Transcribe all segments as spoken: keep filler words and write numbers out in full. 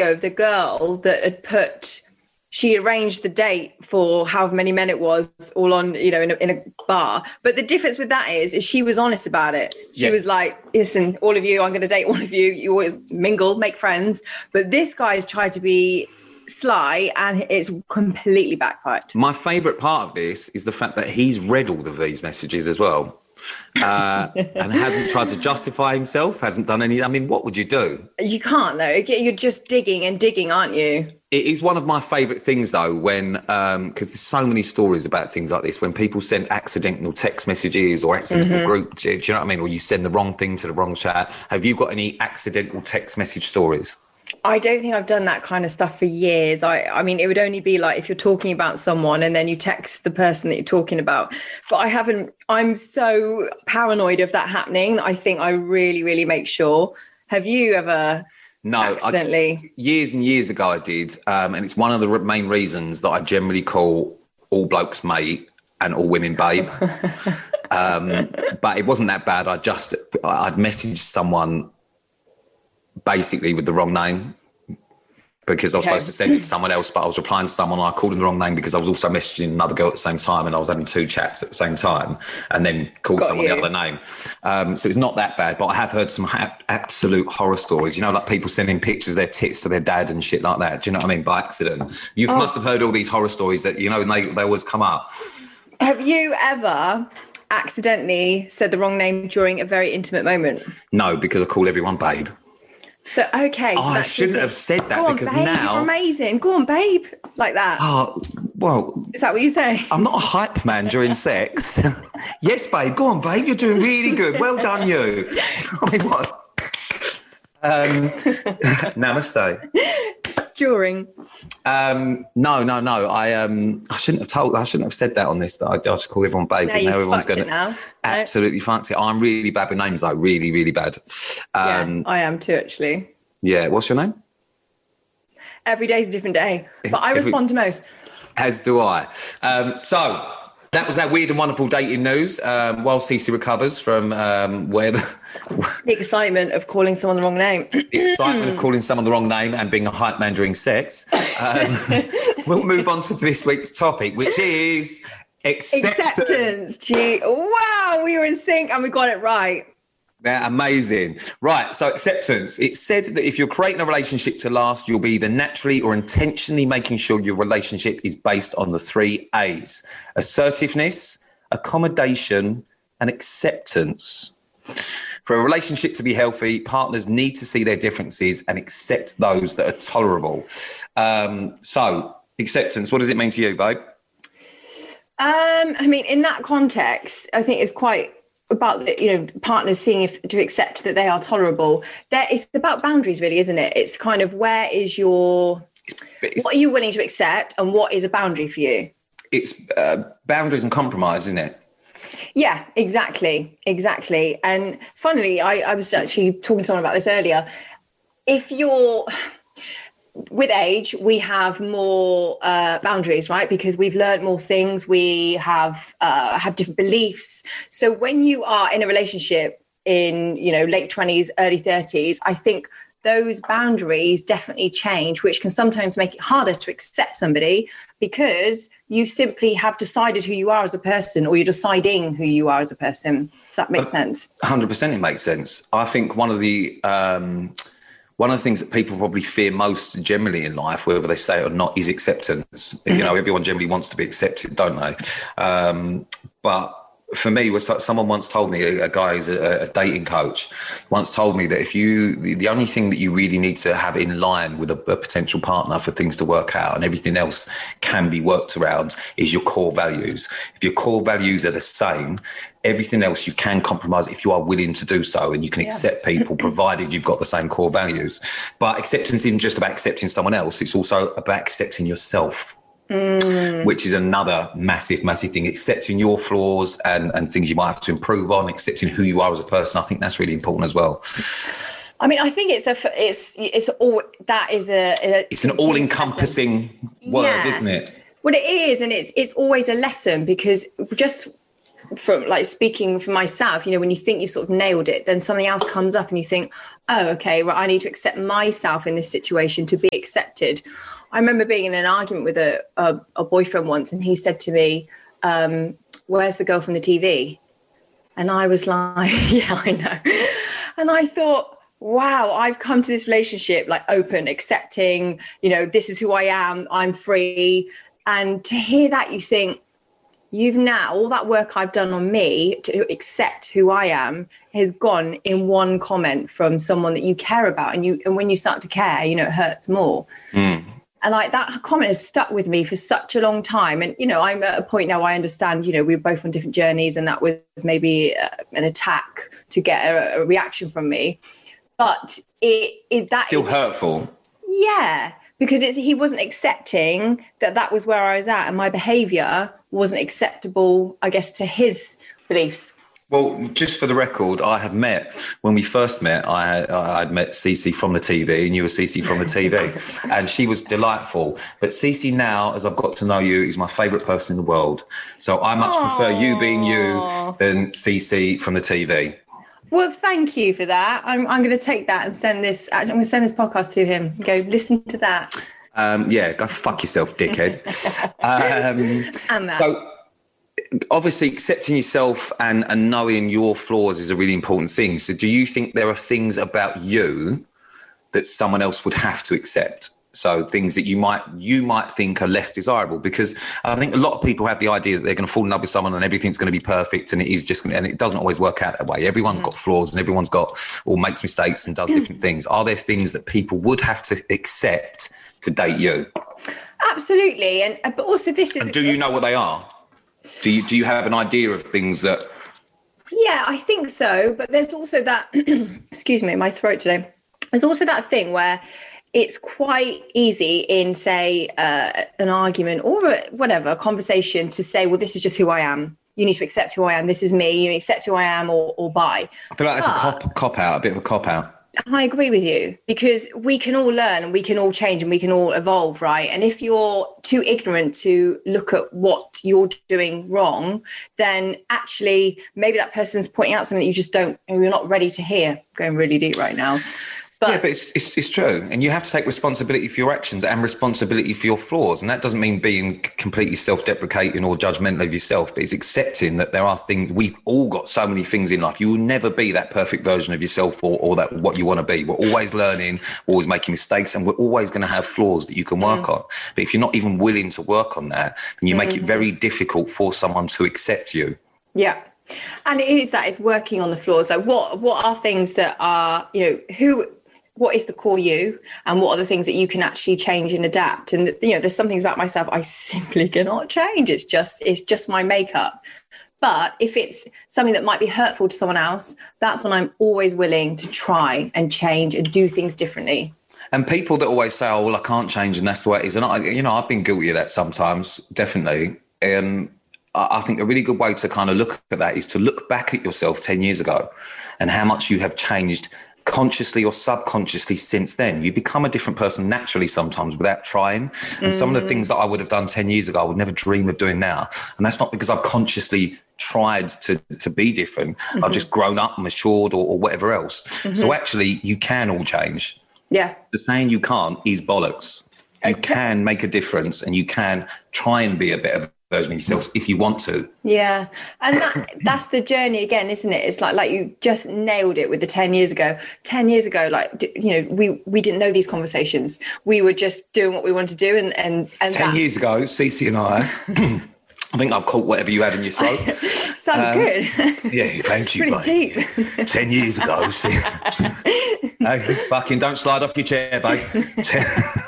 ago of the girl that had put, she arranged the date for however many men it was, all on, you know, in a, in a bar. But the difference with that is, is she was honest about it. She Yes. was like, listen, all of you, I'm going to date all of you. You all mingle, make friends. But this guy's tried to be sly and it's completely backfired. My favourite part of this is the fact that he's read all of these messages as well. uh, and hasn't tried to justify himself, hasn't done any. I mean, what would you do? You can't, though. You're just digging and digging, aren't you? It is one of my favourite things, though, when, um, because there's so many stories about things like this, when people send accidental text messages or accidental Mm-hmm. group, do you know what I mean? Or you send the wrong thing to the wrong chat. Have you got any accidental text message stories? I don't think I've done that kind of stuff for years. I, I mean, it would only be like if you're talking about someone and then you text the person that you're talking about. But I haven't, I'm so paranoid of that happening that I think I really, really make sure. Have you ever No, accidentally? I, years and years ago I did. Um, and it's one of the main reasons that I generally call all blokes mate and all women babe. um, but it wasn't that bad. I just, I'd messaged someone basically with the wrong name because I was Okay. supposed to send it to someone else, but I was replying to someone and I called them the wrong name because I was also messaging another girl at the same time and I was having two chats at the same time and then called Got someone you. the other name. Um, so it's not that bad, but I have heard some ha- absolute horror stories, you know, like people sending pictures of their tits to their dad and shit like that. Do you know what I mean? By accident. You Oh. must have heard all these horror stories that, you know, and they, they always come up. Have you ever accidentally said the wrong name during a very intimate moment? No, because I call everyone babe. So, okay. So Oh, I that's the shouldn't thing. have said that Go on, because babe, now- you're amazing. Go on, babe. Like that. Oh, well, Is that what you say? I'm not a hype man during sex. Yes, babe. Go on, babe. You're doing really good. Well done, you. I mean, what? Um, namaste. During. Um, no, no, no. I um, I shouldn't have told. I shouldn't have said that on this. I, I just call everyone babe. No, and you now everyone's fucked going it now. absolutely fancy it. I'm really bad with names, like really, really bad. Um, Yeah, I am too, actually. yeah. What's your name? Every day's a different day, but I Every- respond to most. As do I. Um, so that was that weird and wonderful dating news. Um, while Cece recovers from um, where the, The excitement of calling someone the wrong name. the excitement of calling someone the wrong name and being a hype man during sex, um, we'll move on to this week's topic, which is acceptance. Acceptance. Gee, wow, we were in sync and we got it right. They're amazing. Right, so acceptance. It's said that if you're creating a relationship to last, you'll be either naturally or intentionally making sure your relationship is based on the three A's: assertiveness, accommodation, and acceptance. For a relationship to be healthy, partners need to see their differences and accept those that are tolerable. Um, so, acceptance, what does it mean to you, babe? Um, I mean, in that context, I think it's quite about the, you know, partners seeing if to accept that they are tolerable. There, it's about boundaries, really, isn't it? It's kind of where is your, It's, what are you willing to accept, and what is a boundary for you? it's uh, boundaries and compromise, isn't it? Yeah, exactly, exactly. And funnily, I, I was actually talking to someone about this earlier. If you're with age, we have more uh, boundaries, right? Because we've learned more things. We have uh, have different beliefs. So when you are in a relationship in, you know, late twenties, early thirties, I think those boundaries definitely change, which can sometimes make it harder to accept somebody because you simply have decided who you are as a person, or you're deciding who you are as a person. Does that make sense? one hundred percent it makes sense. I think one of the um, one of the things that people probably fear most generally in life, whether they say it or not, is acceptance. Mm-hmm. You know, everyone generally wants to be accepted, don't they? Um, but for me, was someone once told me, a, a guy who's a, a dating coach, once told me that if you, the, the only thing that you really need to have in line with a, a potential partner for things to work out and everything else can be worked around is your core values. If your core values are the same, everything else you can compromise if you are willing to do so, and you can Yeah. accept people provided you've got the same core values. But acceptance isn't just about accepting someone else, it's also about accepting yourself. Mm. Which is another massive, massive thing. Accepting your flaws and, and things you might have to improve on, accepting who you are as a person. I think that's really important as well. I mean, I think it's a, it's, it's all, that is a, a It's an all-encompassing word, Yeah. isn't it? Well, it is, and it's it's always a lesson, because just from like speaking for myself, you know, when you think you've sort of nailed it, then something else comes up and you think, oh, okay, well, I need to accept myself in this situation to be accepted. I remember being in an argument with a, a, a boyfriend once, and he said to me, um, where's the girl from the T V? And I was like, yeah, I know. And I thought, wow, I've come to this relationship like open, accepting, you know, this is who I am, I'm free. And to hear that, you think, you've now, all that work I've done on me to accept who I am has gone in one comment from someone that you care about. And you, and when you start to care, you know, it hurts more. Mm. And like that comment has stuck with me for such a long time. And, you know, I'm at a point now I understand, you know, we were both on different journeys, and that was maybe uh, an attack to get a, a reaction from me. But it, it that still is, hurtful. Yeah, because it's, he wasn't accepting that that was where I was at, and my behaviour wasn't acceptable, I guess, to his beliefs. Well, just for the record, I had met, when we first met, I had, I had met Cece from the T V, and you were Cece from the T V, and she was delightful. But Cece now, as I've got to know you, is my favourite person in the world. So I much Aww. prefer you being you than Cece from the T V. Well, thank you for that. I'm I'm going to take that and send this, I'm going to send this podcast to him. Go listen to that. Um, yeah, go fuck yourself, dickhead. um, and that. So, obviously, accepting yourself and, and knowing your flaws is a really important thing. So do you think there are things about you that someone else would have to accept? So things that you might you might think are less desirable? Because I think a lot of people have the idea that they're going to fall in love with someone and everything's going to be perfect, and it is just, and it doesn't always work out that way. Everyone's mm. got flaws, and everyone's got or makes mistakes and does different things. Are there things that people would have to accept to date you? Absolutely, and but also this is. And do you know what they are? Do you do you have an idea of things that? Yeah, I think so. But there's also that. Excuse me, my throat today. There's also that thing where it's quite easy in, say, uh, an argument or a, whatever, a conversation to say, well, this is just who I am. You need to accept who I am. This is me. You accept who I am or, or bye. I feel like that's but, a cop, cop out, a bit of a cop out. I agree with you, because we can all learn and we can all change and we can all evolve, right? And if you're too ignorant to look at what you're doing wrong, then actually maybe that person's pointing out something that you just don't, you're not ready to hear. Going really deep right now. But, yeah, but it's, it's it's true. And you have to take responsibility for your actions and responsibility for your flaws. And that doesn't mean being completely self-deprecating or judgmental of yourself, but it's accepting that there are things, we've all got so many things in life. You will never be that perfect version of yourself or, or that what you want to be. We're always learning, always making mistakes, and we're always going to have flaws that you can work mm. on. But if you're not even willing to work on that, then you mm. make it very difficult for someone to accept you. Yeah. And it is that, it's working on the flaws. Like what, what are things that are, you know, who... what is the core you, and what are the things that you can actually change and adapt? And, you know, there's some things about myself I simply cannot change. It's just, it's just my makeup. But if it's something that might be hurtful to someone else, that's when I'm always willing to try and change and do things differently. And people that always say, oh, well, I can't change and that's the way it is. And I, you know, I've been guilty of that sometimes, definitely. And I think a really good way to kind of look at that is to look back at yourself ten years ago and how much you have changed consciously or subconsciously since then. You become a different person naturally sometimes without trying. And mm. some of the things that I would have done ten years ago, I would never dream of doing now. And that's not because I've consciously tried to, to be different. Mm-hmm. I've just grown up, matured or, or whatever else. Mm-hmm. So actually you can all change. Yeah. The saying you can't is bollocks. You okay. can make a difference, and you can try and be a better version of yourself if you want to. Yeah. And that, that's the journey again, isn't it? It's like like you just nailed it with the ten years ago. ten years ago, like, you know, we we didn't know these conversations. We were just doing what we wanted to do. And, and, and ten that. years ago, Cece and I, I think I've caught whatever you had in your throat. Sounded um, good. Yeah, thank you, pretty babe. deep. ten years ago. See, no, fucking don't slide off your chair, babe. ten,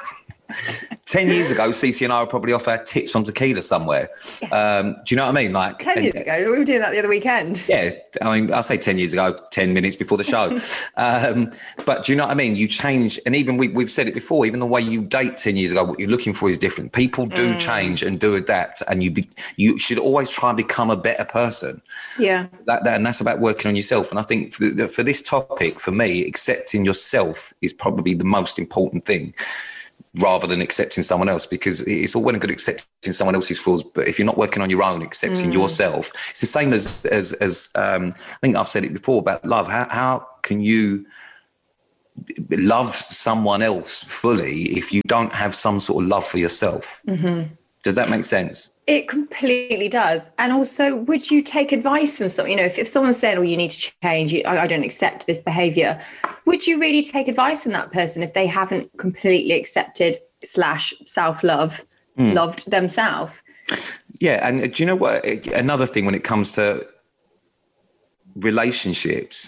ten years ago, Cece and I were probably off our tits on tequila somewhere. Um, do you know what I mean? Like ten years and, ago, we were doing that the other weekend. Yeah, I mean, I'll say ten years ago, ten minutes before the show. um, but do you know what I mean? You change, and even we, we've said it before. Even the way you date ten years ago, what you're looking for is different. People do mm. change and do adapt, and you be, you should always try and become a better person. Yeah, that, that and that's about working on yourself. And I think for, the, for this topic, for me, accepting yourself is probably the most important thing. rather than accepting someone else, because it's all well and good accepting someone else's flaws, but if you're not working on your own, accepting mm. yourself, it's the same as as as um, I think I've said it before about love. How how can you love someone else fully if you don't have some sort of love for yourself? Mm-hmm. Does that make sense? It completely does. And also, would you take advice from someone? You know, if, if someone said, oh, you need to change, you, I, I don't accept this behavior, would you really take advice from that person if they haven't completely accepted slash self-love, mm. loved themselves? Yeah. And do you know what? Another thing when it comes to relationships,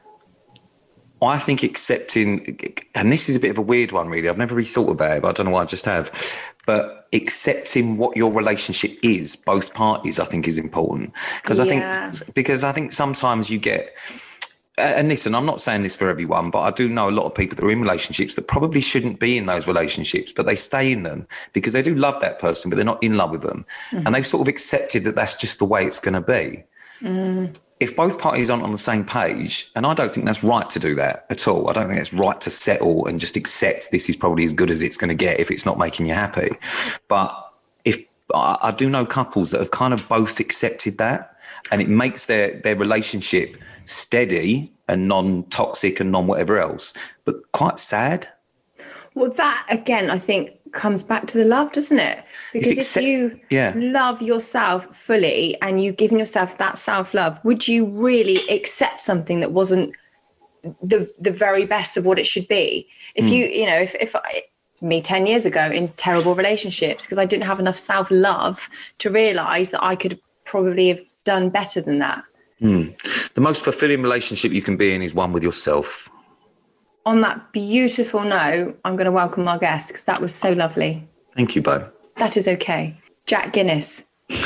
I think accepting, and this is a bit of a weird one, really. I've never really thought about it, but I don't know why I just have. But accepting what your relationship is, both parties, I think is important. Because yeah. I think, because I think sometimes you get, and listen, I'm not saying this for everyone, but I do know a lot of people that are in relationships that probably shouldn't be in those relationships, but they stay in them because they do love that person, but they're not in love with them. Mm-hmm. And they've sort of accepted that that's just the way it's going to be. Mm. If both parties aren't on the same page, and I don't think that's right to do that at all. I don't think it's right to settle and just accept this is probably as good as it's going to get if it's not making you happy. But if I do know couples that have kind of both accepted that, and it makes their, their relationship steady and non-toxic and non-whatever else, but quite sad. Well, that again, I think comes back to the love, doesn't it? Because accept- if you yeah. love yourself fully and you've given yourself that self-love, would you really accept something that wasn't the the very best of what it should be? If mm. you, you know, if, if I, me ten years ago in terrible relationships, because I didn't have enough self-love to realise that I could probably have done better than that. Mm. The most fulfilling relationship you can be in is one with yourself. On that beautiful note, I'm going to welcome our guest because that was so lovely. Thank you, Bo. That is okay. Jack Guinness.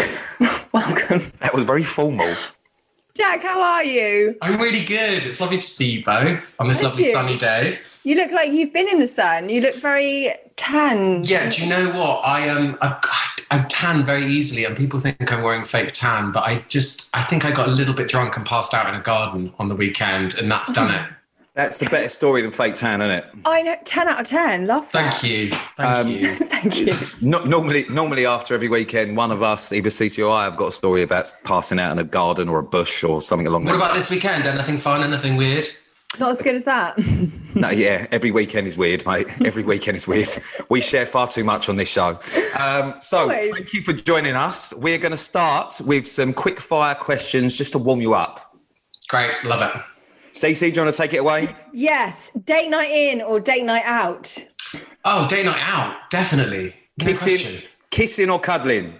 Welcome. That was very formal. Jack, how are you? I'm really good. It's lovely to see you both on this Thank lovely you. sunny day. You look like you've been in the sun. You look very tan. Yeah, do you know what? I um, I've, I've tan very easily, and people think I'm wearing fake tan, but I just, I think I got a little bit drunk and passed out in a garden on the weekend, and that's done it. That's the better story than fake tan, isn't it? I know, ten out of ten. Love that. Thank you. Thank um, you. Thank you. Not, normally, normally after every weekend, one of us, either C T or I, have got a story about passing out in a garden or a bush or something along that. What about this weekend? Anything fun? Anything weird? Not as good as that. No, yeah. Every weekend is weird, mate. Every weekend is weird. We share far too much on this show. Um, so Always. Thank you for joining us. We're going to start with some quick fire questions just to warm you up. Great. Love it. Stacey, do you want to take it away? Yes. Date night in or date night out? Oh, date night out. Definitely. No kissing, question. Kissing or cuddling?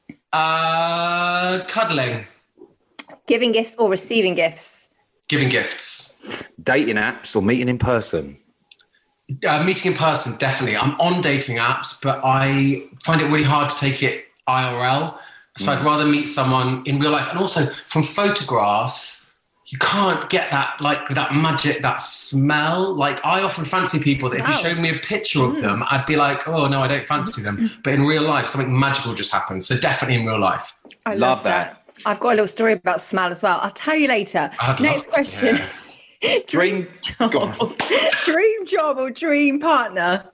Uh, cuddling. Giving gifts or receiving gifts? Giving gifts. Dating apps or meeting in person? Uh, meeting in person, definitely. I'm on dating apps, but I find it really hard to take it I R L. So mm. I'd rather meet someone in real life. And also from photographs, you can't get that, like that magic, that smell. Like I often fancy people that if you showed me a picture of mm. them, I'd be like, oh no, I don't fancy them. But in real life, something magical just happens. So definitely in real life. I love, love that. that. I've got a little story about smell as well. I'll tell you later. I'd Next question. Yeah. dream job. Dream job or dream partner?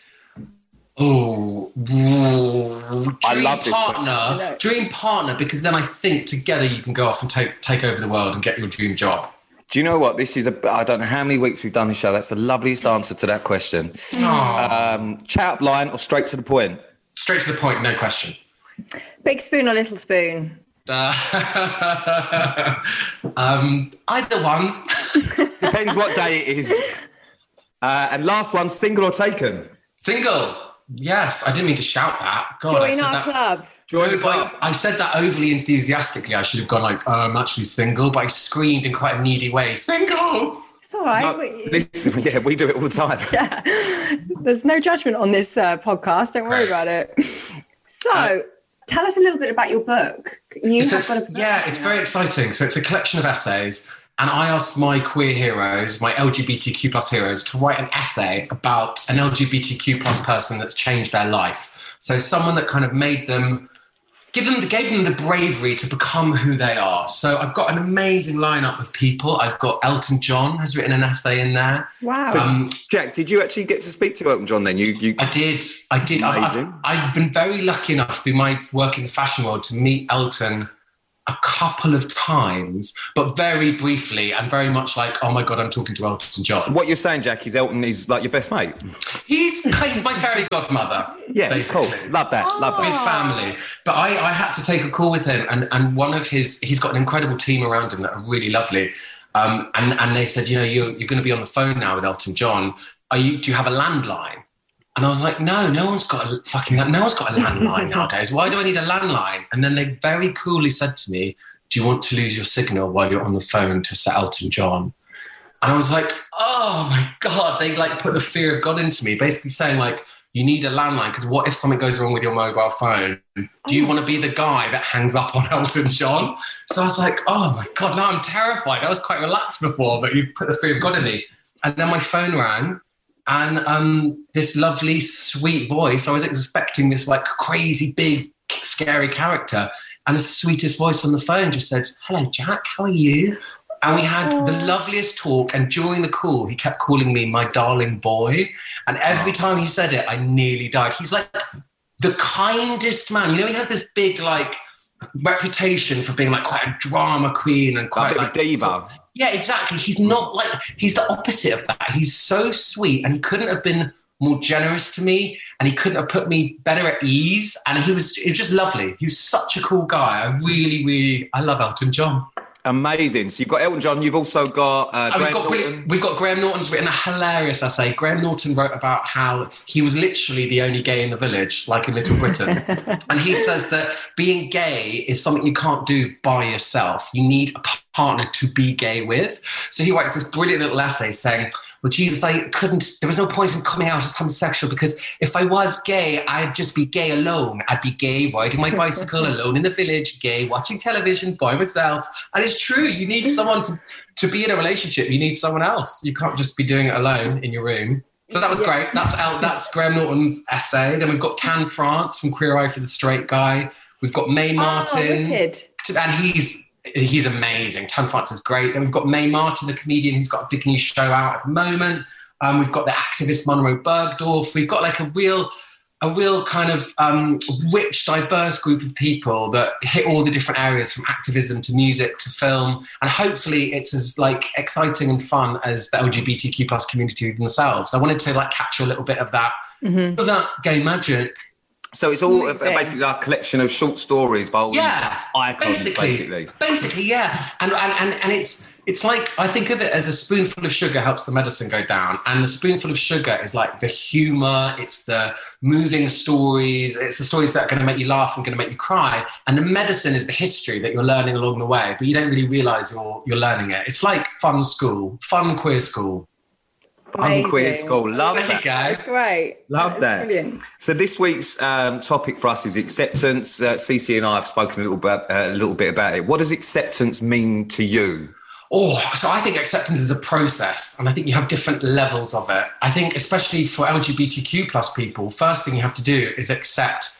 Oh, dream I love this partner. Dream partner, because then I think together you can go off and take take over the world and get your dream job. Do you know what? This is a, I don't know how many weeks we've done this show. That's the loveliest answer to that question. Um, chat up line or straight to the point? Straight to the point, no question. Big spoon or little spoon? Uh, um, either one. Depends what day it is. Uh, and last one, single or taken? Single. Yes, I didn't mean to shout that. God, Join I said our that. club. Join the No, club. but I said that overly enthusiastically. I should have gone like, oh, I'm actually single, but I screamed in quite a needy way, single! It's all right. No, We- listen, yeah, we do it all the time. yeah. There's no judgment on this uh, podcast. Don't worry Great. about it. So, uh, tell us a little bit about your book. You So have got a book. yeah, it's very exciting. So it's a collection of essays. And I asked my queer heroes, my L G B T Q plus heroes, to write an essay about an L G B T Q plus person that's changed their life. So someone that kind of made them give them, gave them the bravery to become who they are. So I've got an amazing lineup of people. I've got Elton John has written an essay in there. Wow. So, Um, Jack, did you actually get to speak to Elton John then? You, you. I did. I did. I've, I've, Amazing. I've been very lucky enough through my work in the fashion world to meet Elton a couple of times, but very briefly and very much like, oh my God, I'm talking to Elton John. What you're saying, Jack, is Elton is like your best mate. He's, he's my fairy godmother. Yeah, basically. cool. Love that. Love With that. family. But I, I had to take a call with him, and, and one of his, he's got an incredible team around him that are really lovely. Um, and, and they said, you know, you're, you're going to be on the phone now with Elton John. Are you, do you have a landline? And I was like, no, no one's got a fucking, no one's got a landline nowadays. Why do I need a landline? And then they very coolly said to me, do you want to lose your signal while you're on the phone to Sir Elton John? And I was like, oh my God, they like put the fear of God into me, basically saying like, you need a landline because what if something goes wrong with your mobile phone? Do you want to be the guy that hangs up on Elton John? So I was like, oh my God, now I'm terrified. I was quite relaxed before, but you put the fear of God in me. And then my phone rang. And um, this lovely, sweet voice, I was expecting this like crazy, big, scary character. And the sweetest voice on the phone just said, hello, Jack, how are you? And we had the loveliest talk. And during the call, he kept calling me my darling boy. And every time he said it, I nearly died. He's like the kindest man. You know, he has this big like reputation for being like quite a drama queen and quite Like a like diva. Yeah, exactly. He's not like, he's the opposite of that. He's so sweet, and he couldn't have been more generous to me, and he couldn't have put me better at ease. And he was, it was just lovely. He was such a cool guy. I really, really, I love Elton John. Amazing. So you've got Elton John. You've also got uh, Oh, we've, Graham got Norton. we've got Graham Norton's written a hilarious essay. Graham Norton wrote about how he was literally the only gay in the village, like in Little Britain. And he says that being gay is something you can't do by yourself. You need a partner to be gay with. So he writes this brilliant little essay saying, well, Jesus, I couldn't, there was no point in coming out as homosexual because if I was gay, I'd just be gay alone. I'd be gay riding my bicycle alone in the village, gay watching television by myself. And it's true, you need someone to, to be in a relationship. You need someone else. You can't just be doing it alone in your room. So that was Yeah. great. That's El, that's Graham Norton's essay. Then we've got Tan France from Queer Eye for the Straight Guy. We've got Mae Martin. Oh, wicked. And he's he's amazing. Tan France is great. Then we've got Mae Martin, the comedian, who's got a big new show out at the moment. Um, we've got the activist Monroe Bergdorf. We've got like a real, a real kind of um, rich, diverse group of people that hit all the different areas from activism to music to film. And hopefully it's as like exciting and fun as the L G B T Q plus community themselves. I wanted to like capture a little bit of that, Mm-hmm. of that gay magic. So it's all Amazing. basically like a collection of short stories by all Yeah, these icons, basically, basically. basically, yeah, and and and and it's it's like I think of it as a spoonful of sugar helps the medicine go down, and the spoonful of sugar is like the humor, it's the moving stories, it's the stories that are going to make you laugh and going to make you cry, and the medicine is the history that you're learning along the way, but you don't really realize you're you're learning it. It's like fun school, fun queer school. Fun queer Amazing. school. Love There you that. go. That's great. Love That's that. Brilliant. So this week's um, topic for us is acceptance. Uh, Cece and I have spoken a little bit, uh, a little bit about it. What does acceptance mean to you? Oh, so I think acceptance is a process, and I think you have different levels of it. I think especially for L G B T Q plus people, first thing you have to do is accept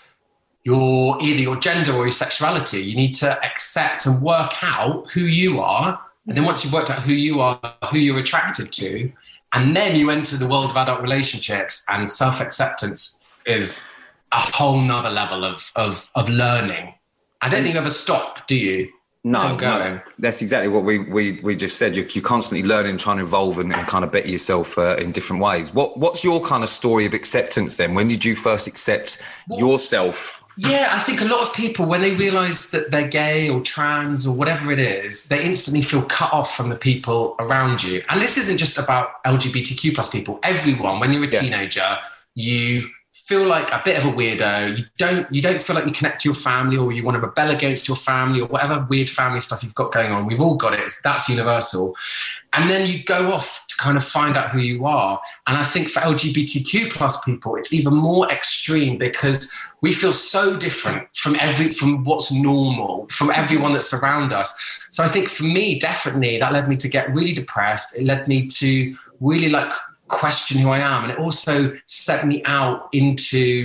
your either your gender or your sexuality. You need to accept and work out who you are, and then once you've worked out who you are, who you're attracted to, and then you enter the world of adult relationships, and self-acceptance is a whole nother level of of of learning. I don't think you ever stop, do you? No, It's ongoing. no, that's exactly what we we, we just said. You're, you're constantly learning, trying to evolve and, and kind of better yourself uh, in different ways. What What's your kind of story of acceptance then? When did you first accept yourself? Yeah, I think a lot of people, when they realise that they're gay or trans or whatever it is, they instantly feel cut off from the people around you. And this isn't just about L G B T Q plus people. Everyone, when you're a Yeah. teenager, you feel like a bit of a weirdo. You don't you don't feel like you connect to your family, or you want to rebel against your family, or whatever weird family stuff you've got going on. We've all got it. That's universal. And then you go off to kind of find out who you are. And I think for L G B T Q plus people, it's even more extreme because we feel so different from every from what's normal, from everyone that's around us. So I think for me, definitely, that led me to get really depressed. It led me to really like question who I am. And it also set me out into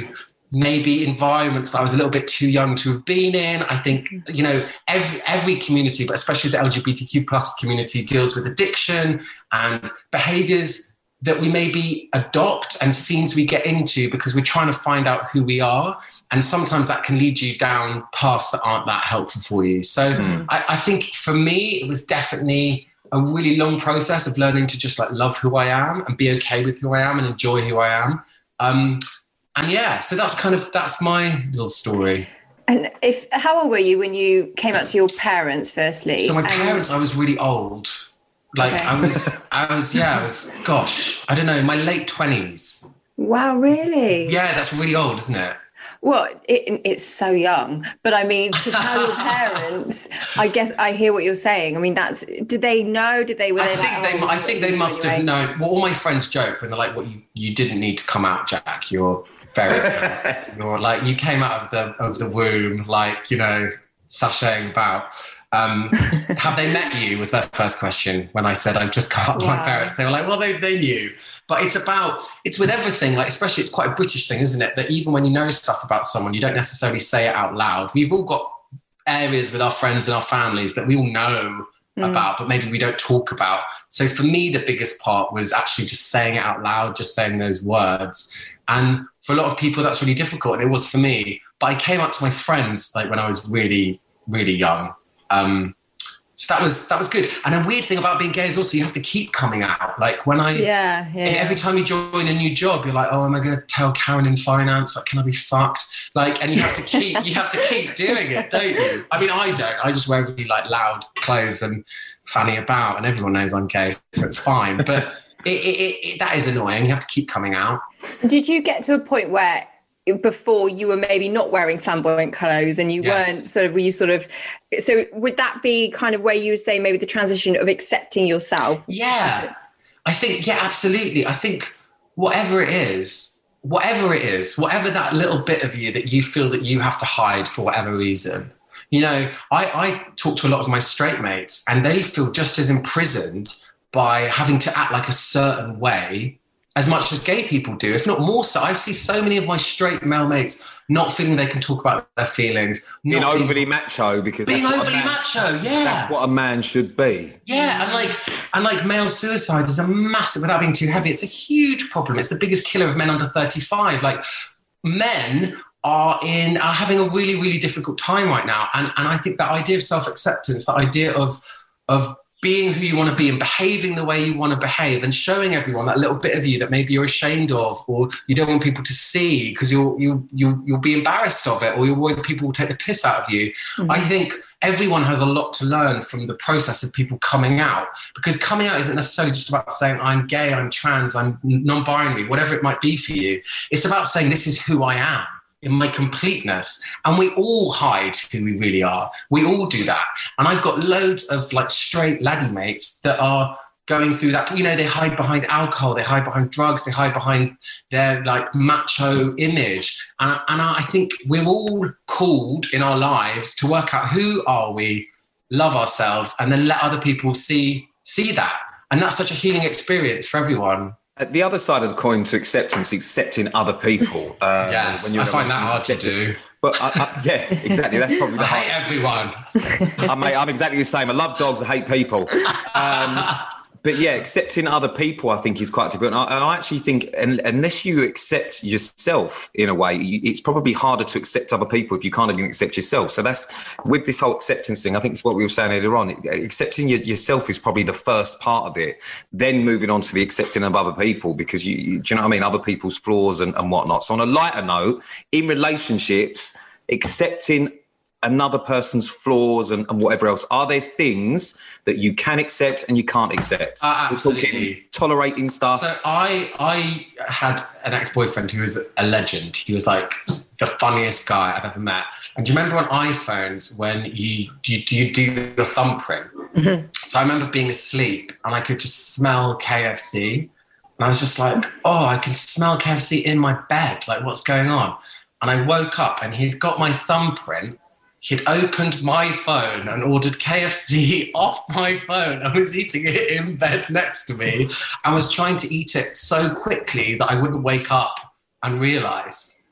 maybe environments that I was a little bit too young to have been in. I think, you know, every, every community, but especially the L G B T Q plus community, deals with addiction and behaviors that we maybe adopt and scenes we get into because we're trying to find out who we are. And sometimes that can lead you down paths that aren't that helpful for you. So mm. I, I think for me, it was definitely a really long process of learning to just like love who I am and be okay with who I am and enjoy who I am. Um, and yeah, so that's kind of, that's my little story. And if, how old were you when you came out to your parents firstly? So my and... parents, I was really old. Like okay. I was, I was, yeah, I was, gosh, I don't know, my late twenties. Wow, really? Yeah, that's really old, isn't it? Well, it, it's so young, but I mean, to tell your parents, I guess I hear what you're saying. I mean, that's, did they know? Did they, were they I think like, they, oh, I think they must have known. Well, all my friends joke when they're like, well, you, you didn't need to come out, Jack. You're very, you're like, you came out of the, of the womb, like, you know, sashaying about. Um, have they met you was their first question when I said I've just come up to wow. my parents. They were like, well, they, they knew. But it's about, it's with everything, like especially it's quite a British thing, isn't it? That even when you know stuff about someone, you don't necessarily say it out loud. We've all got areas with our friends and our families that we all know mm. about, but maybe we don't talk about. So for me, the biggest part was actually just saying it out loud, just saying those words. And for a lot of people, that's really difficult. And it was for me. But I came up to my friends like when I was really, really young. Um, so that was that was good. And a weird thing about being gay is also you have to keep coming out. Like when I, yeah, yeah. every time you join a new job, you're like, oh, am I going to tell Karen in finance? Like, can I be fucked? Like, and you have to keep you have to keep doing it, don't you? I mean, I don't. I just wear really like loud clothes and fanny about, and everyone knows I'm gay, so it's fine. But it, it, it, that is annoying. You have to keep coming out. Did you get to a point where, before you were maybe not wearing flamboyant clothes and you yes. weren't sort of, were you sort of, so would that be kind of where you would say maybe the transition of accepting yourself? Yeah, I think, yeah, absolutely. I think whatever it is, whatever it is, whatever that little bit of you that you feel that you have to hide for whatever reason, you know, I, I talk to a lot of my straight mates and they feel just as imprisoned by having to act like a certain way as much as gay people do, if not more so. I see so many of my straight male mates not feeling they can talk about their feelings. Being overly being, overly macho, because being that's overly man, macho, yeah. That's what a man should be. Yeah, and like and like male suicide is a massive, without being too heavy, it's a huge problem. It's the biggest killer of men under thirty-five. Like men are in are having a really, really difficult time right now. And and I think that idea of self-acceptance, the idea of of being who you want to be and behaving the way you want to behave and showing everyone that little bit of you that maybe you're ashamed of or you don't want people to see because you'll, you'll, you'll, you'll be embarrassed of it or you're worried people will take the piss out of you. Mm-hmm. I think everyone has a lot to learn from the process of people coming out, because coming out isn't necessarily just about saying I'm gay, I'm trans, I'm non-binary, whatever it might be for you. It's about saying this is who I am in my completeness. And we all hide who we really are. We all do that. And I've got loads of like straight laddie mates that are going through that. You know, they hide behind alcohol, they hide behind drugs, they hide behind their like macho image. And, and I think we're all called in our lives to work out who are we, love ourselves, and then let other people see, see that. And that's such a healing experience for everyone. The other side of the coin to acceptance, accepting other people. Uh, yes, when you're I find that hard accepted. to do. But I, I, yeah, exactly. That's probably the I hate hard. everyone. I mate, I'm exactly the same. I love dogs. I hate people. Um, but yeah, accepting other people, I think, is quite difficult. And I, and I actually think unless you accept yourself in a way, it's probably harder to accept other people if you can't even accept yourself. So that's with this whole acceptance thing. I think it's what we were saying earlier on. Accepting your, yourself is probably the first part of it. Then moving on to the accepting of other people, because you, you do you know what I mean? Other people's flaws and, and whatnot. So on a lighter note, in relationships, accepting another person's flaws and, and whatever else, are there things that you can accept and you can't accept? Uh, absolutely. Tolerating stuff. So I I had an ex-boyfriend who was a legend. He was like the funniest guy I've ever met. And do you remember on iPhones when you you, you do your thumbprint? Mm-hmm. So I remember being asleep and I could just smell K F C. And I was just like, oh, I can smell K F C in my bed. Like, what's going on? And I woke up and he'd got my thumbprint. He'd opened my phone and ordered K F C off my phone. I was eating it in bed next to me and was trying to eat it so quickly that I wouldn't wake up and realise.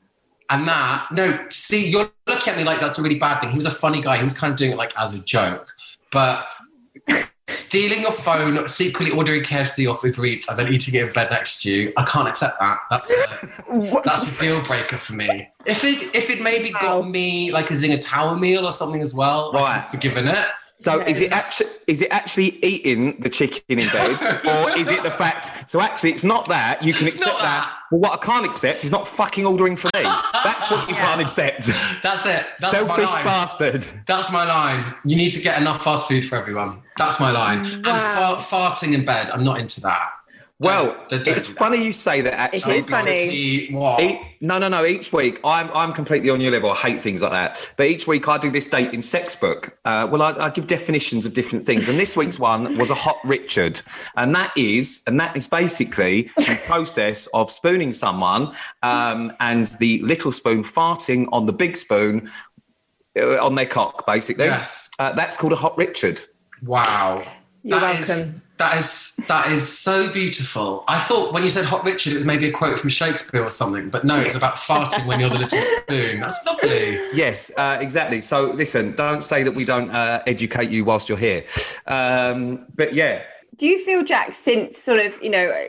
And that, no, see, you're looking at me like that's a really bad thing. He was a funny guy. He was kind of doing it like as a joke. But stealing your phone, secretly ordering K F C off Uber Eats and then eating it in bed next to you, I can't accept that. That's a, that's a deal breaker for me. If it if it maybe got me like a Zinger Tower meal or something as well, right. I've forgiven it. So yes. is it actually is it actually eating the chicken in bed, or is it the fact? So actually, it's not that you can it's accept that. that. Well, what I can't accept is not fucking ordering for me. That's what you yeah. can't accept. That's it. That's Selfish my line. bastard. That's my line. You need to get enough fast food for everyone. That's my line. Wow. And far, farting in bed, I'm not into that. Well, don't, don't, don't it's funny you say that. Actually, it is funny. What? Each, no, no, no. Each week, I'm I'm completely on your level. I hate things like that. But each week, I do this dating sex book. Uh, well, I, I give definitions of different things, and this week's one was a hot Richard, and that is, and that is basically the process of spooning someone, um, and the little spoon farting on the big spoon uh, on their cock, basically. Yes, uh, that's called a hot Richard. Wow. You're that welcome. Is, that is that is so beautiful. I thought when you said Hot Richard, it was maybe a quote from Shakespeare or something, but no, it's about farting when you're the little spoon. That's lovely. Yes, uh, exactly. So listen, don't say that we don't uh, educate you whilst you're here. Um, but yeah. Do you feel, Jack, since sort of, you know,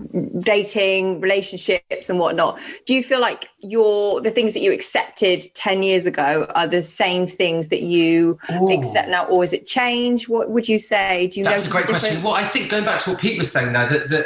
dating, relationships and whatnot, do you feel like your the things that you accepted ten years ago are the same things that you Ooh. accept now, or is it change? What would you say? Do you That's a great a question. Well, I think going back to what Pete was saying there, that, that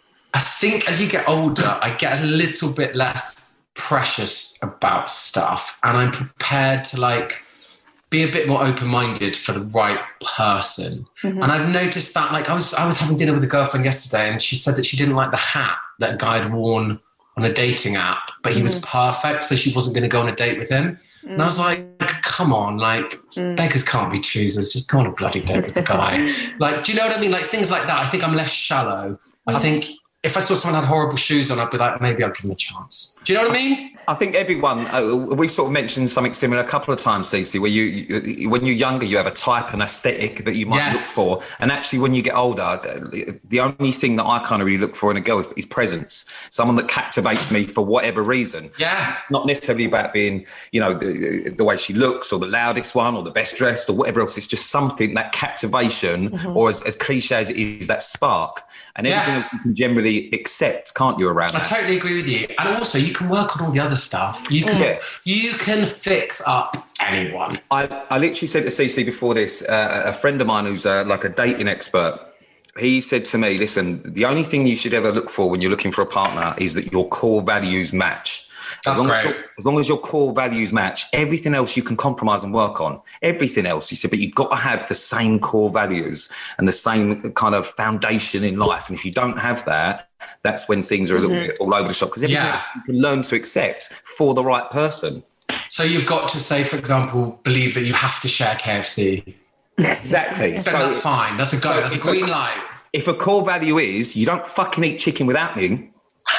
I think as you get older, I get a little bit less precious about stuff, and I'm prepared to like be a bit more open-minded for the right person. Mm-hmm. And I've noticed that, like, I was I was having dinner with a girlfriend yesterday, and she said that she didn't like the hat that a guy had worn on a dating app, but he mm. was perfect, so she wasn't going to go on a date with him. Mm. And I was like, come on, like, mm. beggars can't be choosers. Just go on a bloody date with the guy. Like, do you know what I mean? Like, things like that. I think I'm less shallow. Mm. I think if I saw someone had horrible shoes on, I'd be like, maybe I'll give them a chance. Do you know what I mean? I think everyone, uh, we've sort of mentioned something similar a couple of times, Cece, where you, you, when you're younger, you have a type and aesthetic that you might yes. look for. And actually, when you get older, the only thing that I kind of really look for in a girl is, is presence. Someone that captivates me for whatever reason. Yeah. It's not necessarily about being, you know, the, the way she looks or the loudest one or the best dressed or whatever else. It's just something, that captivation, mm-hmm. or as, as cliche as it is, that spark. And everything yeah. else you can generally accept, can't you, around I that? totally agree with you. And also, you can work on all the other stuff. You can yeah. you can fix up anyone. I, I literally said to Cece before this, uh, a friend of mine who's uh, like a dating expert, he said to me, listen, the only thing you should ever look for when you're looking for a partner is that your core values match. That's as long great. As, as long as your core values match, everything else you can compromise and work on. Everything else, he said, but you've got to have the same core values and the same kind of foundation in life. And if you don't have that, that's when things are a little mm-hmm. bit all over the shop, because everything yeah. else you can learn to accept for the right person. So you've got to say, for example, believe that you have to share K F C. Exactly. So that's fine. That's a go. So that's a green light. If a core value is you don't fucking eat chicken without me,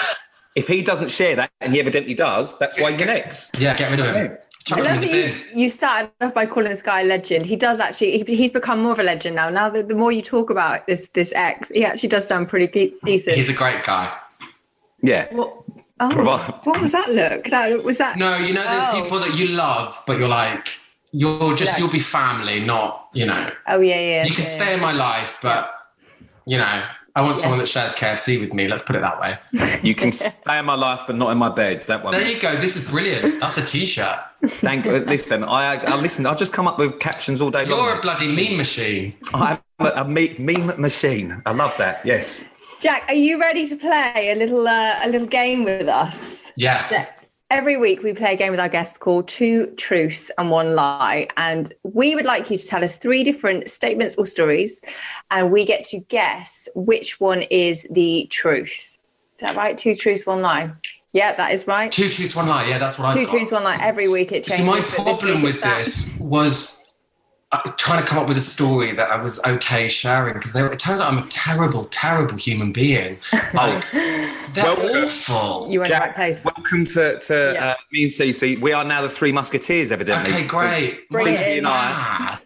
if he doesn't share that, and he evidently does, that's why he's an ex. Yeah, get rid of him. I love that you, you started off by calling this guy a legend. He does actually, he, he's become more of a legend now. Now, the, the more you talk about this this ex, he actually does sound pretty de- decent. He's a great guy. Yeah. What, oh, what was that look? That was that? No, you know, there's oh. people that you love, but you're like, you're just, no. you'll be family, not, you know. Oh, yeah, yeah. You can yeah, stay yeah. in my life, but, you know, I want yeah. someone that shares K F C with me. Let's put it that way. You can stay in my life, but not in my bed. That one. There you go. This is brilliant. That's a T-shirt. Thank you. Listen, I, I listen. I just come up with captions all day You're long. You're a bloody meme machine. I'm a, a meme machine. I love that. Yes. Jack, are you ready to play a little uh, a little game with us? Yes. Yeah. Every week we play a game with our guests called Two Truths and One Lie. And we would like you to tell us three different statements or stories, and we get to guess which one is the truth. Is that right? Two truths, one lie. Yeah, that is right. Two truths, one lie. Yeah, that's what I've Two got. Two truths, one lie. Every week it changes. See, my problem with this was trying to come up with a story that I was okay sharing, because it turns out I'm a terrible, terrible human being. Like, they're well, awful. You were in the Jack, right place. Welcome to, to yeah. uh, me and Cece. We are now the Three Musketeers, evidently. Okay, great. Bring Cece it in. and I,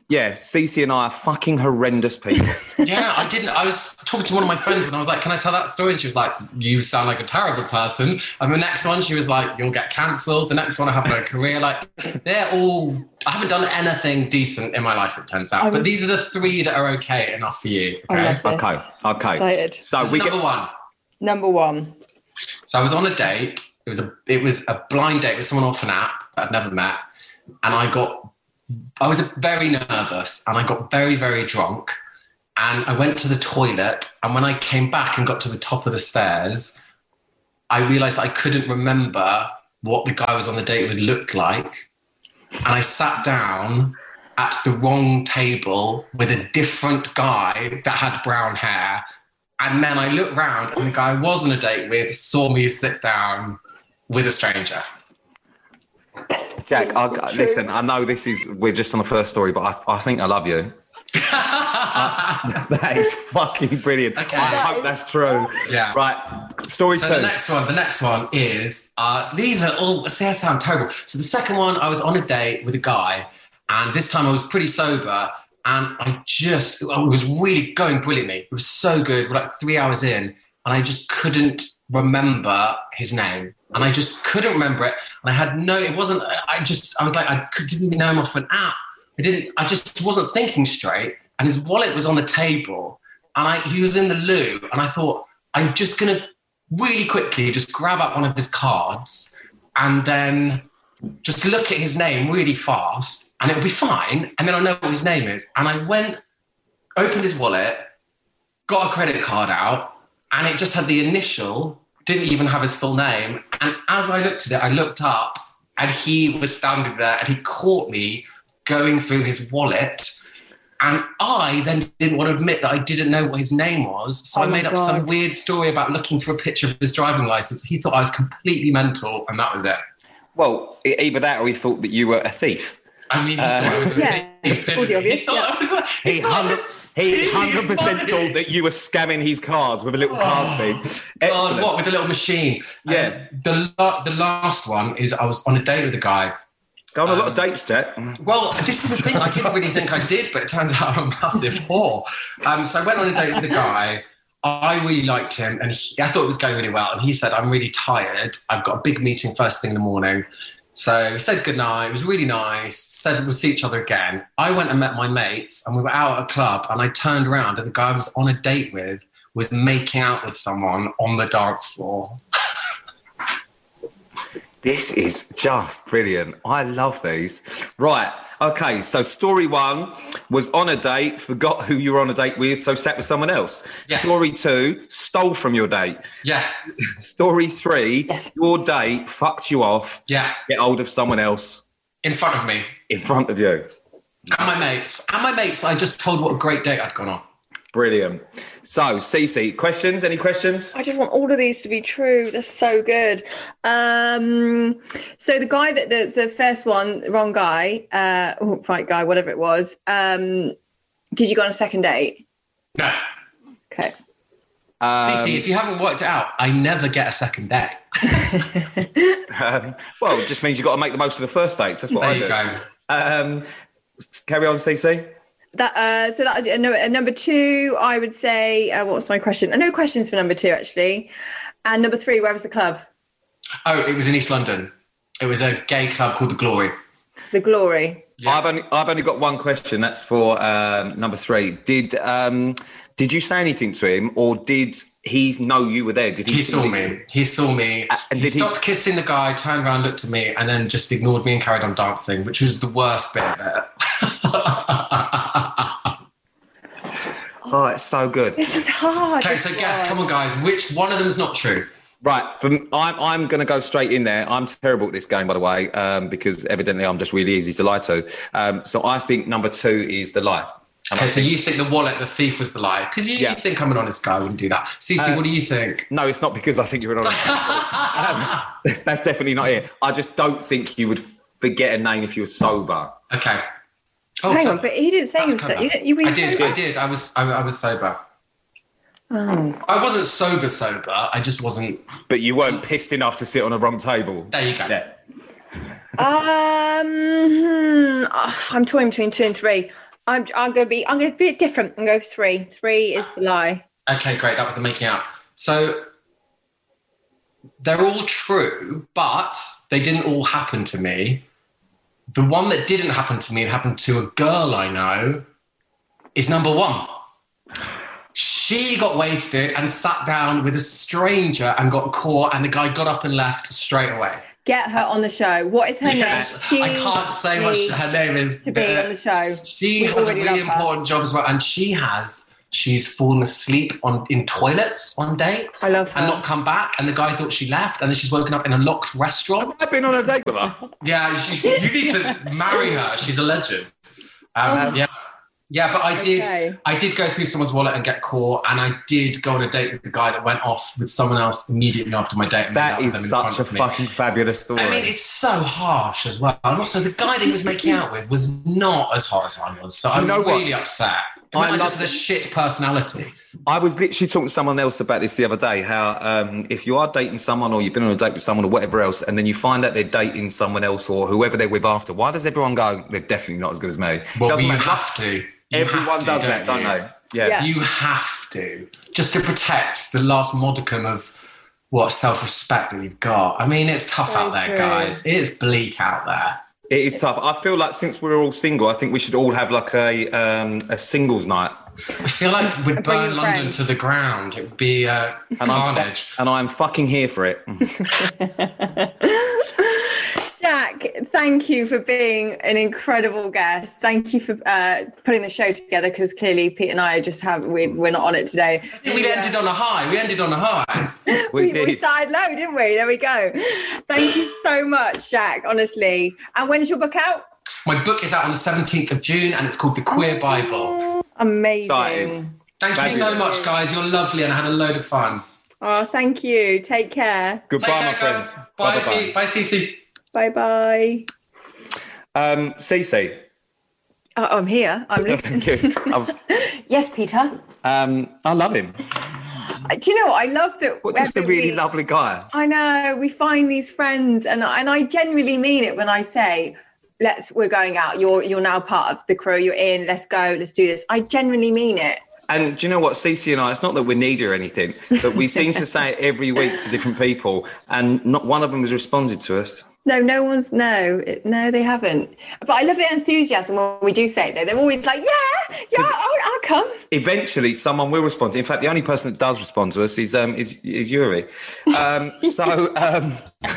Yeah, Cece and I are fucking horrendous people. Yeah, I didn't. I was talking to one of my friends and I was like, can I tell that story? And she was like, you sound like a terrible person. And the next one, she was like, you'll get cancelled. The next one, I have no career. Like, they're all, I haven't done anything decent in my life, it turns out. I but was- these are the three that are okay enough for you. I Okay. love this. Okay, okay. Excited. So This is we number get, one. Number one. So I was on a date. It was a it was a blind date with someone off an app that I'd never met. And I got I was very nervous and I got very, very drunk. And I went to the toilet. And when I came back and got to the top of the stairs, I realized I couldn't remember what the guy I was on the date with looked like. And I sat down at the wrong table with a different guy that had brown hair. And then I looked round and the guy I was on a date with saw me sit down with a stranger. Jack, I, listen, I know this is, we're just on the first story, but I, I think I love you. I, that is fucking brilliant. Okay. I hope that's true. Yeah. Right, story So two. the next one, the next one is, uh, these are all, see, I sound terrible. So the second one, I was on a date with a guy and this time I was pretty sober and I just, it was really going brilliantly. It was so good. We're like three hours in and I just couldn't remember his name. And I just couldn't remember it. And I had no, it wasn't, I just, I was like, I could, didn't even know him off an app. I didn't, I just wasn't thinking straight. And his wallet was on the table and I, he was in the loo. And I thought, I'm just going to really quickly just grab up one of his cards and then just look at his name really fast and it'll be fine. And then I'll know what his name is. And I went, opened his wallet, got a credit card out, and it just had the initial, didn't even have his full name. And as I looked at it, I looked up and he was standing there and he caught me going through his wallet. And I then didn't want to admit that I didn't know what his name was. So Oh I made my up some God. weird story about looking for a picture of his driving license. He thought I was completely mental and that was it. Well, e- either that or he thought that you were a thief. I mean, he Uh, thought I was a yeah, thief, didn't all the he? obvious, He thought yeah. I was a- He thought I hundred was he stealing hundred percent money. thought that you were scamming his cards with a little card thing. God, Excellent. what with a little machine? Yeah. Um, the la- the last one is I was on a date with a guy. Go on a lot of um, dates, Jack. Well, this is the thing. I didn't really think I did, but it turns out I'm a massive whore. Um, so I went on a date with a guy. I really liked him, and he, I thought it was going really well. And he said, "I'm really tired. I've got a big meeting first thing in the morning." So he said goodnight. It was really nice. Said we'll see each other again. I went and met my mates, and we were out at a club. And I turned around, and the guy I was on a date with was making out with someone on the dance floor. This is just brilliant. I love these. Right. Okay. So story one was on a date, forgot who you were on a date with, so sat with someone else. Yes. Story two, stole from your date. Yeah, Story three, Yes. your date fucked you off, yeah, get hold of someone else in front of me. in front of you. And my mates. And my mates that I just told what a great date I'd gone on. Brilliant. So, Cece, questions? Any questions? I just want all of these to be true. They're so good. Um, so the guy that the, the first one, wrong guy, uh, oh, right guy, whatever it was. Um, did you go on a second date? No. Okay. Um, Cece, if you haven't worked it out, I never get a second date. um, well, it just means you've got to make the most of the first dates. That's what There I you do. go. Um, s- carry on, Cece. That uh, so that was uh, no, uh, number two. I would say. Uh, what was my question? Uh, no questions for number two actually. And number three, where was the club? Oh, it was in East London. It was a gay club called The Glory. The Glory. Yeah. I've only I've only got one question. That's for um, number three. Did um, did you say anything to him, or did he know you were there? Did he? He see saw you? me. He saw me. Uh, and he did he- stopped kissing the guy, turned around, looked at me, and then just ignored me and carried on dancing, which was the worst bit of it. Oh, it's so good. This is hard. Okay, This so is guess, hard. come on, guys, which one of them's not true? Right, from, I'm I'm going to go straight in there. I'm terrible at this game, by the way, um, because evidently I'm just really easy to lie to. Um, so I think number two is the lie. And I Okay, so think- you think the wallet, the thief was the lie? Because you, Yeah. you think I'm an honest guy, I wouldn't do that. Cece, Uh, what do you think? No, it's not because I think you're an honest. um, that's, that's definitely not it. I just don't think you would forget a name if you were sober. Okay. Oh, Hang so- on, but he didn't say he was. That's So, clever. you didn't, you were I did, sober? I did. I was, I, I was sober. Oh. I wasn't sober, sober. I just wasn't. But you weren't pissed enough to sit on a wrong table. There you go. Yeah. Um, hmm, oh, I'm torn between two and three. I'm I'm gonna be I'm gonna be different and go three. Three is the lie. Okay, great. That was the making out. So they're all true, but they didn't all happen to me. The one that didn't happen to me and happened to a girl I know is number one. She got wasted and sat down with a stranger and got caught, and the guy got up and left straight away. Get her on the show. What is her Yeah, name? She I can't say what she- her name is. to be on the show. She We has a already really love her. important job as well, and she has she's fallen asleep on in toilets on dates. I love her. And not come back, and the guy thought she left, and then she's woken up in a locked restaurant. I've been on a date with her. Yeah, she, you need to marry her. She's a legend. Um, Oh. Yeah. Yeah, but I did Okay. I did go through someone's wallet and get caught, and I did go on a date with the guy that went off with someone else immediately after my date. And That made out with is them in such front a of me. fucking fabulous story. I mean, it's so harsh as well. And also, the guy that he was making out with was not as hot as I was. So Do you I'm know what? really upset. I I love just the shit personality. I was literally talking to someone else about this the other day, how um, if you are dating someone or you've been on a date with someone or whatever else, and then you find out they're dating someone else or whoever they're with after, why does everyone go, they're definitely not as good as me? Well, Doesn't you matter. have to. You Everyone have to, does don't that, don't you? they? Yeah. Yeah. You have to. Just to protect the last modicum of what self-respect that you've got. I mean, it's tough Very out there, true. guys. It is bleak out there. It is tough. I feel like since we're all single, I think we should all have like a um, a singles night. I feel like we'd bring burn your London friend. to the ground. It would be uh, And I'm, carnage. and I'm fucking here for it. Jack, thank you for being an incredible guest. Thank you for uh, putting the show together, because clearly Pete and I just have we, we're not on it today. We ended on a high. We ended on a high. We we, did. we started low, didn't we? There we go. Thank you so much, Jack, honestly. And when's your book out? My book is out on the seventeenth of June, and it's called The Queer Bible. Amazing. Excited. Thank you so much, guys. You're lovely, and I had a load of fun. Oh, thank you. Take care. Goodbye, Take my care, guys. friends. Bye, Bye-bye. Pete. Bye, Cece. Bye-bye. Um, Cece. Oh, I'm here. I'm listening. Thank you. I, was, Yes, Peter. um, I love him. Uh, Do you know what? I love that. What, just a every really week- lovely guy. I know, we find these friends, and and I genuinely mean it when I say, let's we're going out. You're you're now part of the crew. You're in. Let's go. Let's do this. I genuinely mean it. And do you know what, Cece and I, it's not that we're needy or anything, but we seem to say it every week to different people, and not one of them has responded to us. No, no one's no, it- no, they haven't. But I love the enthusiasm when we do say it. Though they're always like, yeah, yeah, I'll, I'll come. Eventually, someone will respond. In fact, the only person that does respond to us is um, is, is Yuri. Um, so, um,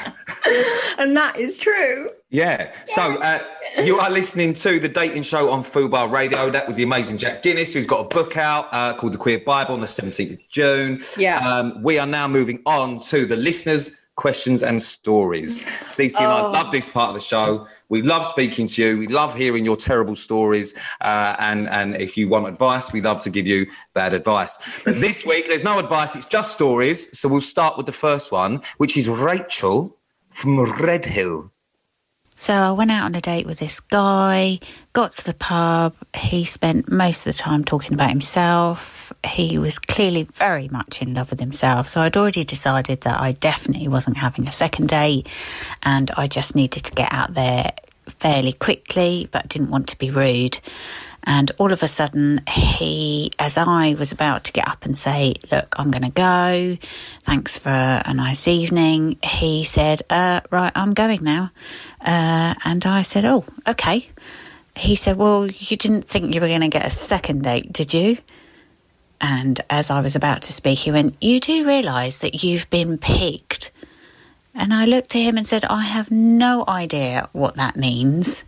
And that is true. yeah. So uh, you are listening to The Dating Show on Fubar Radio. That was the amazing Jack Guinness, who's got a book out uh, called The Queer Bible on the seventeenth of June. Yeah. Um, we are now moving on to the listeners' questions and stories. Cece and I Oh. love this part of the show. We love speaking to you. We love hearing your terrible stories. Uh, and, and if you want advice, we love to give you bad advice. But this week, there's no advice. It's just stories. So we'll start with the first one, which is Rachel from Red Hill. So I went out on a date with this guy, got to the pub. He spent most of the time talking about himself. He was clearly very much in love with himself. So I'd already decided that I definitely wasn't having a second date, and I just needed to get out there fairly quickly, but didn't want to be rude. And all of a sudden, he, as I was about to get up and say, look, I'm going to go, thanks for a nice evening, he said, uh, right, I'm going now. Uh, and I said, oh, okay. He said, well, you didn't think you were going to get a second date, did you? And as I was about to speak, he went, you do realise that you've been picked? And I looked at him and said, I have no idea what that means.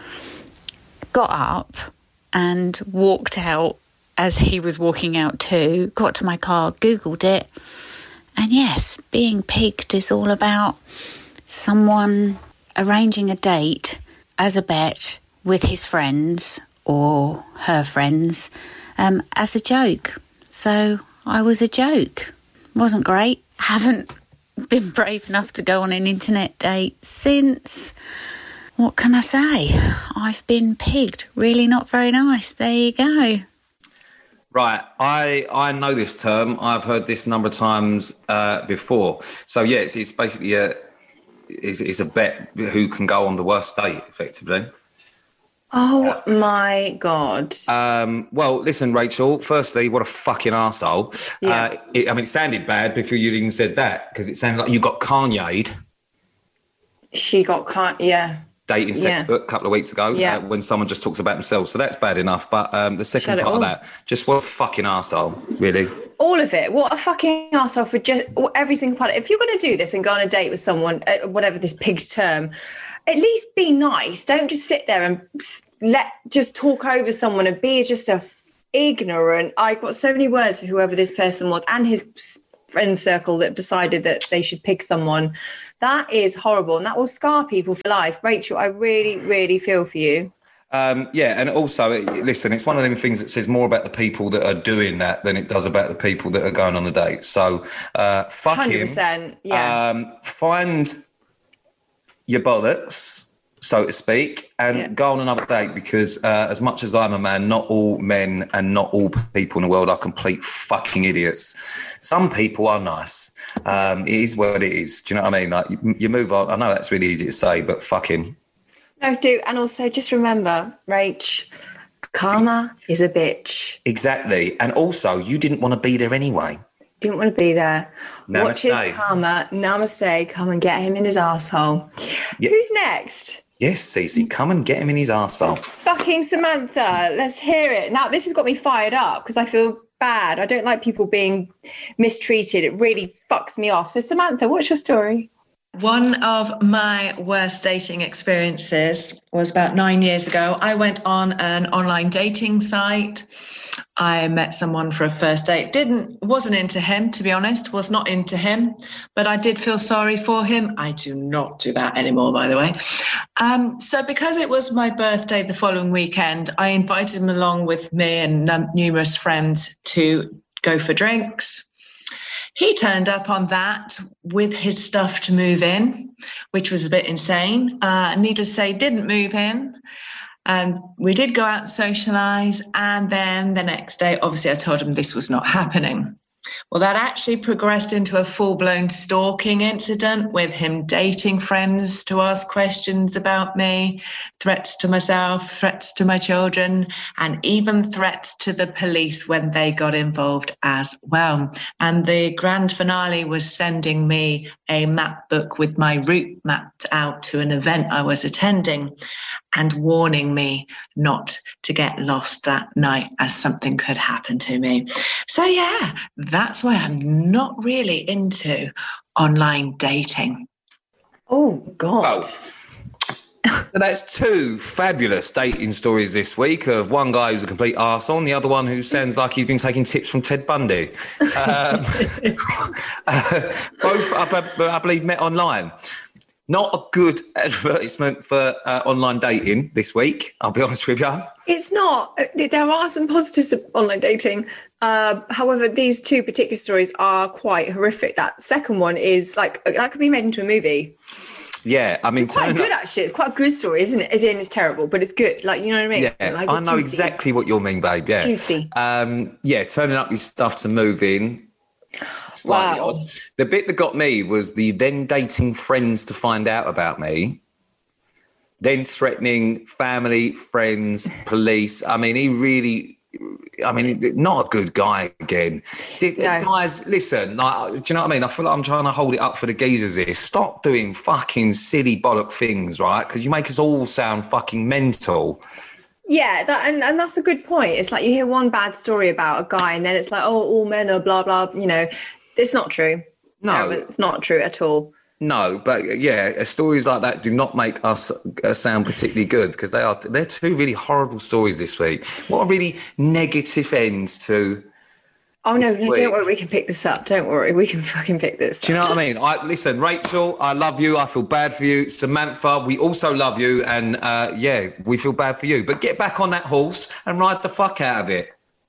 Got up and walked out as he was walking out too, got to my car, Googled it. And yes, being picked is all about someone arranging a date as a bet with his friends or her friends um, as a joke. So I was a joke. Wasn't great. Haven't been brave enough to go on an internet date since. What can I say? I've been pigged. Really not very nice. There you go. Right, I I know this term. I've heard this a number of times uh, before. So yeah, it's, it's basically a it's, it's a bet who can go on the worst date, effectively. Oh my God. Um, well, listen, Rachel, firstly, what a fucking arsehole. Yeah. Uh, it, I mean, it sounded bad before you even said that, because it sounded like you got Kanye'd. She got can't. Yeah. Dating sex Yeah. book a couple of weeks ago, Yeah. uh, when someone just talks about themselves. So that's bad enough. But um, the second Shut it part of all. that, just what a fucking arsehole, really. All of it. What a fucking arsehole for just every single part. If you're going to do this and go on a date with someone, uh, whatever this pig's term, at least be nice. Don't just sit there and let just talk over someone and be just a f- ignorant. I got so many words for whoever this person was and his friend circle that decided that they should pick someone. That is horrible, and that will scar people for life. Rachel, I really, really feel for you. Um, yeah, and also, listen, it's one of them things that says more about the people that are doing that than it does about the people that are going on the date. So, uh, fuck one hundred him. percent, yeah. Um, find your bollocks, so to speak, and Yeah. go on another date, because uh, as much as I'm a man, not all men and not all people in the world are complete fucking idiots. Some people are nice. Um, it is what it is. Do you know what I mean? Like, you, you move on. I know that's really easy to say, but fuck him. No, do. And also just remember, Rach, karma is a bitch. Exactly. And also, you didn't want to be there anyway. Didn't want to be there. Namaste. Watch his karma. Namaste. Come and get him in his arsehole. Yeah. Who's next? Yes, Cece, come and get him in his arsehole. Fucking Samantha. Let's hear it. Now, this has got me fired up because I feel bad. I don't like people being mistreated. It really fucks me off. So, Samantha, what's your story? One of my worst dating experiences was about nine years ago. I went on an online dating site. I met someone for a first date. Didn't, wasn't into him, to be honest, was not into him, but I did feel sorry for him. I do not do that anymore, by the way. Um, so because it was my birthday the following weekend, I invited him along with me and num- numerous friends to go for drinks. He turned up on that with his stuff to move in, which was a bit insane. Uh, needless to say, didn't move in. And we did go out and socialise. And then the next day, obviously, I told him this was not happening. Well, that actually progressed into a full-blown stalking incident with him dating friends to ask questions about me, threats to myself, threats to my children, and even threats to the police when they got involved as well. And the grand finale was sending me a map book with my route mapped out to an event I was attending and warning me not to get lost that night as something could happen to me. So yeah, that's why I'm not really into online dating. Oh, God. Well, so that's two fabulous dating stories this week of one guy who's a complete arsehole and the other one who sounds like he's been taking tips from Ted Bundy. Um, uh, both, I, I believe, met online. Not a good advertisement for uh, online dating this week, I'll be honest with you. It's not. There are some positives of online dating. Uh, however, these two particular stories are quite horrific. That second one is like, that could be made into a movie. Yeah, I mean, It's quite good, actually. It's quite a good story, isn't it? As in, it's terrible, but it's good. Like, you know what I mean? Yeah, like, I it's know juicy. exactly what you mean, babe. Yeah. Juicy. Um, yeah, turning up your stuff to move in. Slightly Wow. odd. The bit that got me was the then dating friends to find out about me, then threatening family, friends, police. I mean, he really, I mean, not a good guy again. The, the No. Guys, listen, like, do you know what I mean? I feel like I'm trying to hold it up for the geezers here. Stop doing fucking silly bollock things, right? Because you make us all sound fucking mental. Yeah, that and, and that's a good point. It's like you hear one bad story about a guy and then it's like, oh, all men are blah, blah, you know. It's not true. No. It's not true at all. No, but yeah, stories like that do not make us uh, sound particularly good because they are, they're two really horrible stories this week. What a really negative end to... Oh, no, This no, week. don't worry. We can pick this up. Don't worry. We can fucking pick this Do you up. know what I mean? I, listen, Rachel, I love you. I feel bad for you. Samantha, we also love you. And uh, yeah, we feel bad for you. But get back on that horse and ride the fuck out of it.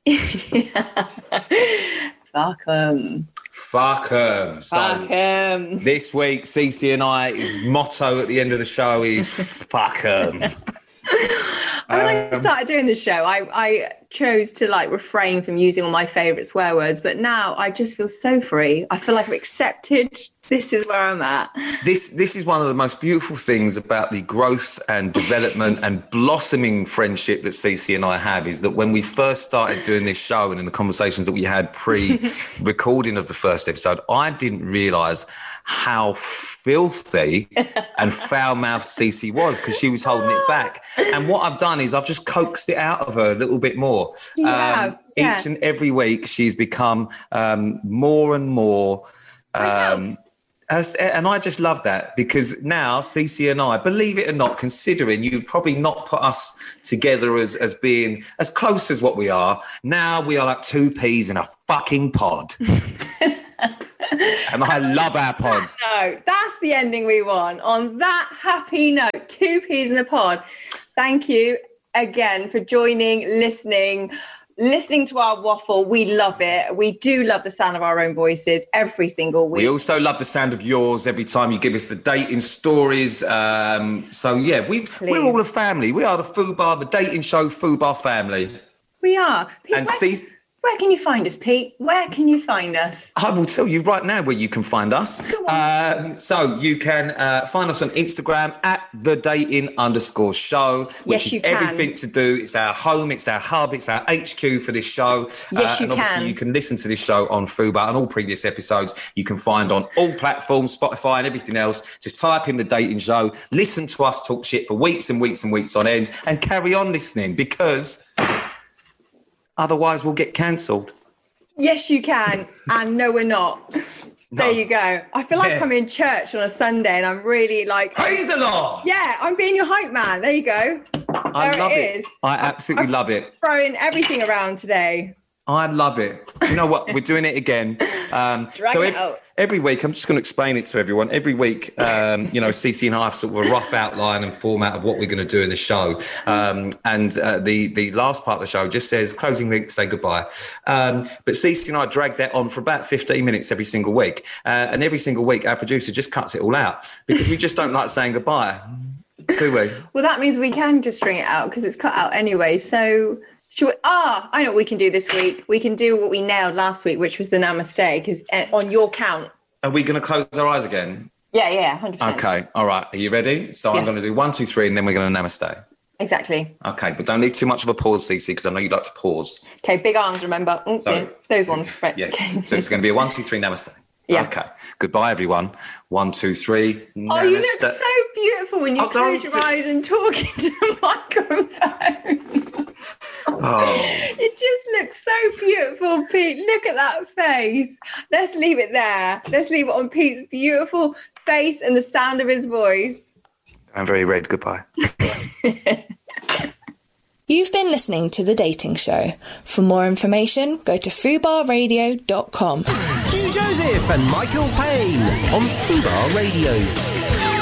Fuck 'em. Fuck 'em. So Fuck 'em. this week, Cece and I, his motto at the end of the show is fuck 'em. When I started doing the show, I, I chose to like refrain from using all my favourite swear words, but now I just feel so free. I feel like I've accepted This is where I'm at. This this is one of the most beautiful things about the growth and development and blossoming friendship that Cece and I have, is that when we first started doing this show and in the conversations that we had pre-recording of the first episode, I didn't realise how filthy and foul-mouthed Cece was, because she was holding it back. And what I've done is I've just coaxed it out of her a little bit more. You have, um, yeah. Each and every week she's become um, more and more... Um, As, and I just love that, because now Cece and I, believe it or not, considering you'd probably not put us together as, as being as close as what we are, now we are like two peas in a fucking pod. And I love our pod. No, that's the ending we want. On that happy note, two peas in a pod. Thank you again for joining, listening, listening to our waffle. We love it. We do love the sound of our own voices every single week. We also love the sound of yours every time you give us the dating stories. Um, so, yeah, we, we're all a family. We are the Fubar, the dating show Fubar family. We are. Pete, and where, see, where can you find us, Pete? Where can you find us? I will tell you right now where you can find us. Um, so you can uh, find us on Instagram at the dating underscore show, which yes, is you can. everything to do. It's our home, it's our hub, it's our H Q for this show. Yes, uh, you and obviously can. you can listen to this show on Fubar, and all previous episodes you can find on all platforms, Spotify and everything else. Just type in the dating show, listen to us talk shit for weeks and weeks and weeks on end, and carry on listening, because otherwise we'll get cancelled. Yes, you can. And no, we're not. No. There you go. I feel like Yeah. I'm in church on a Sunday and I'm really like... Praise the Lord! Yeah, I'm being your hype man. There you go. I there love it it. is. I absolutely I'm love it. Throwing everything around today. I love it. You know what? We're doing it again. Um, Drag so it ev- out. every week, I'm just going to explain it to everyone. Every week, um, you know, Cece and I have sort of a rough outline and format of what we're going to do in the show. Um, and uh, the the last part of the show just says closing link, say goodbye. Um, but Cece and I drag that on for about fifteen minutes every single week. Uh, and every single week, our producer just cuts it all out, because we just don't like saying goodbye, do we? Well, that means we can just string it out because it's cut out anyway. So... Should we, ah, I know what we can do this week. We can do what we nailed last week, which was the namaste, because uh, on your count. Are we going to close our eyes again? Yeah, yeah, one hundred percent. Okay. All right. Are you ready? So Yes. I'm going to do one, two, three, and then we're going to namaste. Exactly. Okay, but don't leave too much of a pause, Cece, because I know you like to pause. Okay, big arms, remember. Mm, So- yeah, those ones. Right. Yes. Okay. So it's going to be a one, two, three, namaste. Yeah. Okay. Goodbye, everyone. One, two, three, namaste. Oh, you look so beautiful when you Oh, close don't your do- eyes and talk into the microphone. Oh. It just looks so beautiful, Pete. Look at that face. Let's leave it there. Let's leave it on Pete's beautiful face and the sound of his voice. I'm very red. Goodbye. You've been listening to The Dating Show. For more information, go to fubar radio dot com. Hugh Joseph and Michael Payne on Fubar Radio.